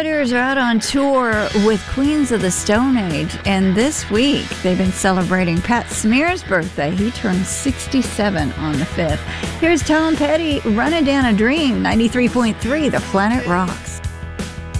Outsiders are out on tour with Queens of the Stone Age, and this week they've been celebrating Pat Smear's birthday. He turned 67 on the 5th. Here's Tom Petty, Running Down a Dream, 93.3, The Planet Rocks.